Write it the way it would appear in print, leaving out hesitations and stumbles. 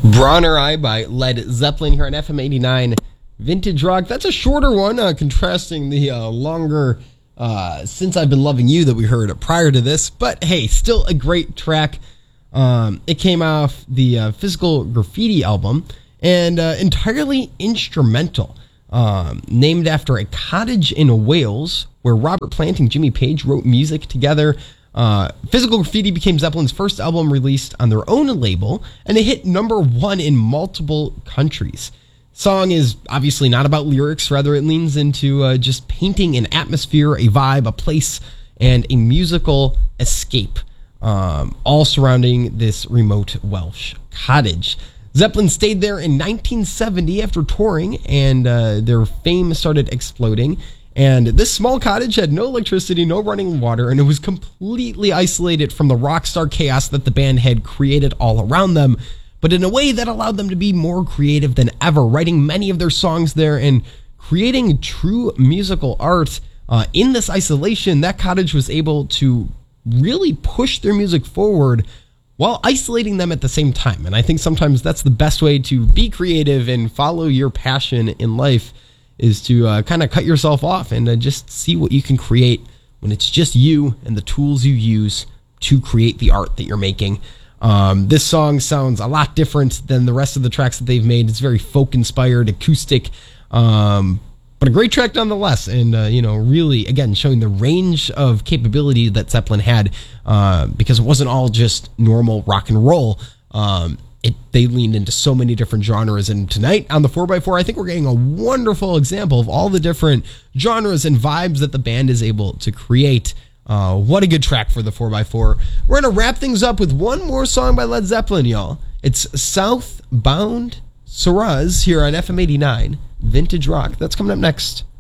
Bronner Eye by Led Zeppelin here on FM 89 Vintage Rock. That's a shorter one, contrasting the longer Since I've Been Loving You that we heard prior to this. But hey, still a great track. It came off the Physical Graffiti album and entirely instrumental. Named after a cottage in Wales where Robert Plant and Jimmy Page wrote music together. Physical Graffiti became Zeppelin's first album released on their own label, and it hit number one in multiple countries. Song is obviously not about lyrics, rather it leans into just painting an atmosphere, a vibe, a place, and a musical escape, all surrounding this remote Welsh cottage. Zeppelin stayed there in 1970 after touring, and their fame started exploding. And this small cottage had no electricity, no running water, and it was completely isolated from the rock star chaos that the band had created all around them, but in a way that allowed them to be more creative than ever, writing many of their songs there and creating true musical art. In this isolation, that cottage was able to really push their music forward while isolating them at the same time. And I think sometimes that's the best way to be creative and follow your passion in life, is to kind of cut yourself off and just see what you can create when it's just you and the tools you use to create the art that you're making. This song sounds a lot different than the rest of the tracks that they've made. It's very folk-inspired, acoustic, but a great track nonetheless. And, really, again, showing the range of capability that Zeppelin had, because it wasn't all just normal rock and roll. They leaned into so many different genres, and tonight on the 4x4, I think we're getting a wonderful example of all the different genres and vibes that the band is able to create. What a good track for the 4x4. We're going to wrap things up with one more song by Led Zeppelin, y'all. It's Southbound Saraz here on FM 89 Vintage Rock. That's coming up next.